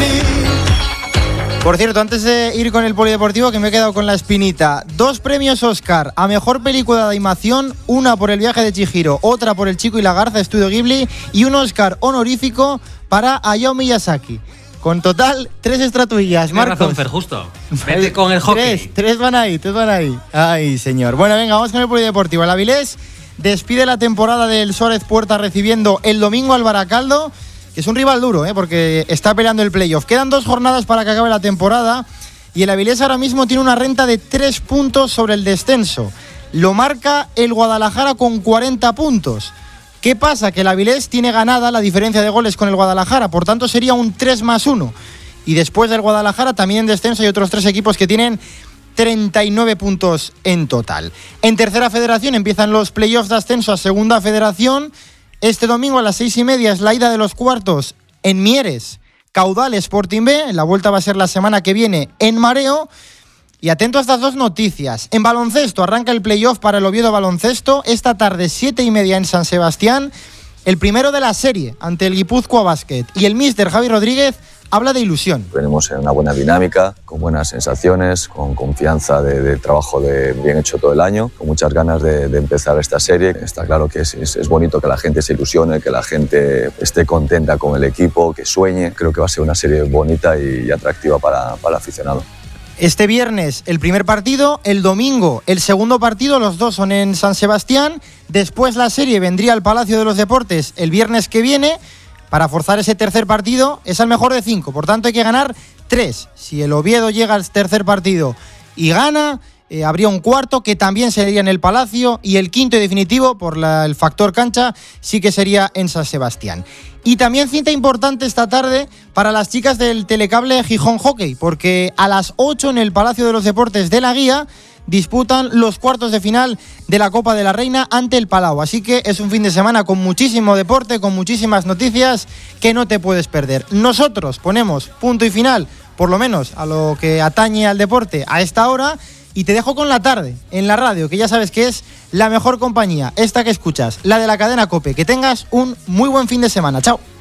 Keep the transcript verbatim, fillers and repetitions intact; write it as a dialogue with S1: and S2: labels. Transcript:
S1: Por cierto, antes de ir con el polideportivo, que me he quedado con la espinita, dos premios Oscar a Mejor Película de Animación, una por El viaje de Chihiro, otra por El chico y la garza, Estudio Ghibli, y un Oscar honorífico para Hayao Miyazaki. Con total, tres estatuillas, Marcos.
S2: Tienes razón, Fer, justo. Vete con el hockey.
S1: Tres, tres van ahí, tres van ahí. Ay, señor. Bueno, venga, vamos con el polideportivo. El Avilés despide la temporada del Suárez Puerta recibiendo el domingo al Baracaldo, que es un rival duro, ¿eh? Porque está peleando el playoff. Quedan dos jornadas para que acabe la temporada y el Avilés ahora mismo tiene una renta de tres puntos sobre el descenso. Lo marca el Guadalajara con cuarenta puntos. ¿Qué pasa? Que el Avilés tiene ganada la diferencia de goles con el Guadalajara, por tanto sería un tres más uno. Y después del Guadalajara también en descenso hay otros tres equipos que tienen treinta y nueve puntos en total. En tercera federación empiezan los playoffs de ascenso a segunda federación. Este domingo a las seis y media es la ida de los cuartos en Mieres, Caudal Sporting B. La vuelta va a ser la semana que viene en Mareo. Y atento a estas dos noticias. En baloncesto arranca el playoff para el Oviedo Baloncesto. Esta tarde, siete y media en San Sebastián. El primero de la serie ante el Guipúzcoa Basket. Y el míster Javi Rodríguez habla de ilusión.
S3: Venimos en una buena dinámica, con buenas sensaciones, con confianza de, de trabajo de bien hecho todo el año, con muchas ganas de, de empezar esta serie. Está claro que es, es, es bonito que la gente se ilusione, que la gente esté contenta con el equipo, que sueñe. Creo que va a ser una serie bonita y, y atractiva para, para el aficionado.
S1: Este viernes el primer partido, el domingo el segundo partido, los dos son en San Sebastián. Después la serie vendría al Palacio de los Deportes el viernes que viene. Para forzar ese tercer partido es al mejor de cinco, por tanto hay que ganar tres. Si el Oviedo llega al tercer partido y gana, eh, habría un cuarto que también sería en el Palacio y el quinto y definitivo, por la, el factor cancha, sí que sería en San Sebastián. Y también cita importante esta tarde para las chicas del Telecable Gijón Hockey, porque a las ocho en el Palacio de los Deportes de la Guía disputan los cuartos de final de la Copa de la Reina ante el Palau. Así que es un fin de semana con muchísimo deporte, con muchísimas noticias que no te puedes perder. Nosotros ponemos punto y final, por lo menos a lo que atañe al deporte a esta hora, y te dejo con la tarde en la radio, que ya sabes que es la mejor compañía, esta que escuchas, la de la cadena COPE. Que tengas un muy buen fin de semana. Chao.